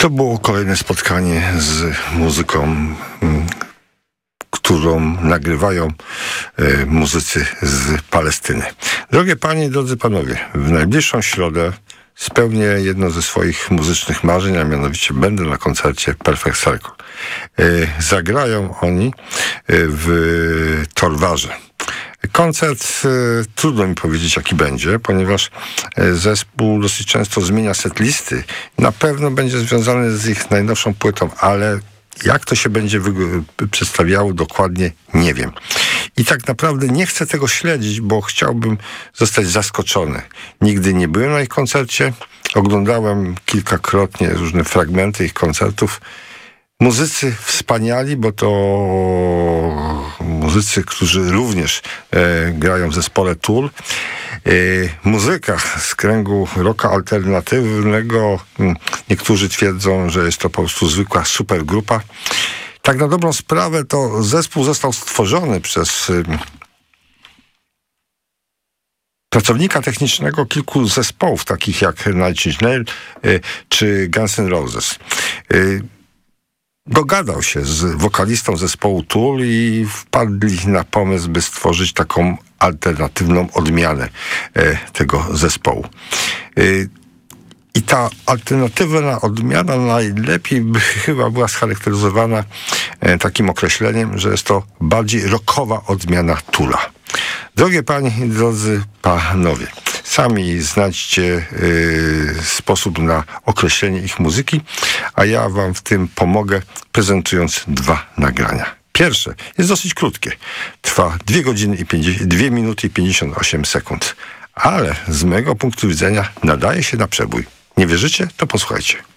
To było kolejne spotkanie z muzyką, którą nagrywają muzycy z Palestyny. Drogie panie i drodzy panowie, w najbliższą środę spełnię jedno ze swoich muzycznych marzeń, a mianowicie będę na koncercie Perfect Circle. Zagrają oni w Torwarze. Koncert, trudno mi powiedzieć jaki będzie, ponieważ zespół dosyć często zmienia setlisty. Na pewno będzie związany z ich najnowszą płytą, ale jak to się będzie przedstawiało dokładnie, nie wiem. I tak naprawdę nie chcę tego śledzić, bo chciałbym zostać zaskoczony. Nigdy nie byłem na ich koncercie, oglądałem kilkakrotnie różne fragmenty ich koncertów. Muzycy wspaniali, bo to muzycy, którzy również grają w zespole Tool. Muzyka z kręgu rocka alternatywnego. Niektórzy twierdzą, że jest to po prostu zwykła supergrupa. Tak na dobrą sprawę to zespół został stworzony przez pracownika technicznego kilku zespołów, takich jak Nine Inch Nails czy Guns N' Roses. Dogadał się z wokalistą zespołu Tool i wpadli na pomysł, by stworzyć taką alternatywną odmianę tego zespołu. I ta alternatywna odmiana najlepiej by chyba była scharakteryzowana takim określeniem, że jest to bardziej rockowa odmiana Toola. Drogie panie i drodzy panowie, sami znajdźcie sposób na określenie ich muzyki, a ja wam w tym pomogę, prezentując dwa nagrania. Pierwsze jest dosyć krótkie. Trwa 2 minuty i 58 sekund. Ale z mojego punktu widzenia nadaje się na przebój. Nie wierzycie? To posłuchajcie.